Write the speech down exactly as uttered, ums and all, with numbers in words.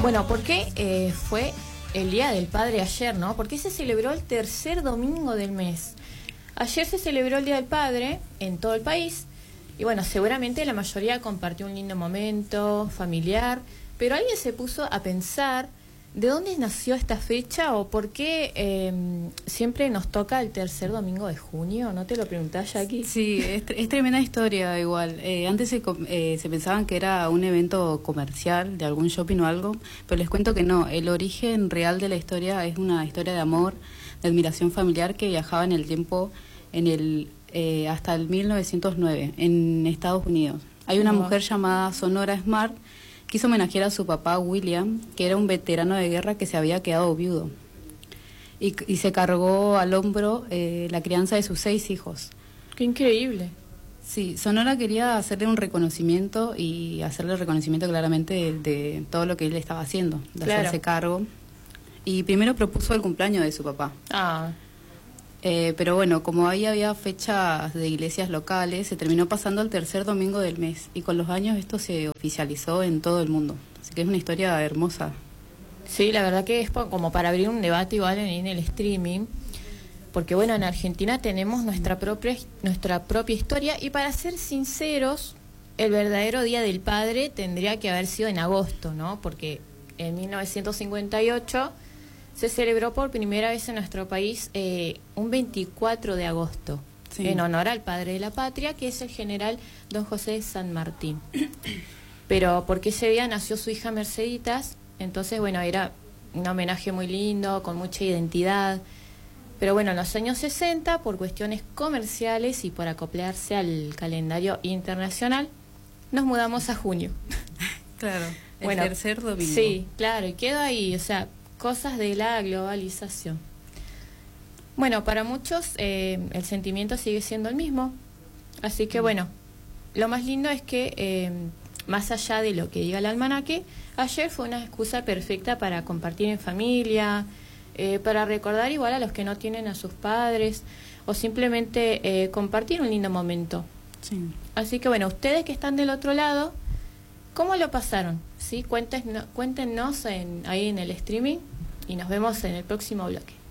Bueno, ¿por qué eh, fue el Día del Padre ayer, no? Porque se celebró el tercer domingo del mes. Ayer se celebró el Día del Padre en todo el país y bueno, seguramente la mayoría compartió un lindo momento familiar, pero alguien se puso a pensar de dónde nació esta fecha o por qué eh, siempre nos toca el tercer domingo de junio. ¿No te lo preguntás, Jackie? Sí, es, es tremenda historia igual. Eh, antes se, eh, se pensaban que era un evento comercial de algún shopping o algo, pero les cuento que no. El origen real de la historia es una historia de amor, de admiración familiar que viajaba en el tiempo en el eh, hasta el mil novecientos nueve en Estados Unidos. Hay una Wow. mujer llamada Sonora Smart que quiso homenajear a su papá William, que era un veterano de guerra que se había quedado viudo. Y, y se cargó al hombro eh, la crianza de sus seis hijos. ¡Qué increíble! Sí, Sonora quería hacerle un reconocimiento y hacerle reconocimiento claramente de, de todo lo que él estaba haciendo, de Claro. hacerse cargo. Y primero propuso el cumpleaños de su papá. Ah, Eh, pero bueno, como ahí había fechas de iglesias locales, se terminó pasando al tercer domingo del mes. Y con los años esto se oficializó en todo el mundo. Así que es una historia hermosa. sí, la verdad que es po- como para abrir un debate igual en, en el streaming, porque bueno, en Argentina tenemos nuestra propia nuestra propia historia y para ser sinceros, el verdadero Día del Padre tendría que haber sido en agosto, ¿no? Porque en mil novecientos cincuenta y ocho se celebró por primera vez en nuestro país eh, un veinticuatro de agosto, Sí. en honor al padre de la patria, que es el general don José de San Martín. Pero porque ese día nació su hija Merceditas, entonces bueno, era un homenaje muy lindo, con mucha identidad. Pero bueno, en los años sesenta, por cuestiones comerciales y por acoplarse al calendario internacional, nos mudamos a junio. Claro, el Bueno, tercer domingo. Sí, claro, y quedó ahí, o sea, cosas de la globalización. Bueno, para muchos eh, el sentimiento sigue siendo el mismo, así que bueno, lo más lindo es que eh, más allá de lo que diga el almanaque, ayer fue una excusa perfecta para compartir en familia, eh, para recordar igual a los que no tienen a sus padres o simplemente eh, compartir un lindo momento. Sí. Así que bueno, ustedes que están del otro lado, ¿cómo lo pasaron? ¿Sí? Cuéntenos, cuéntenos en, ahí en el streaming y nos vemos en el próximo bloque.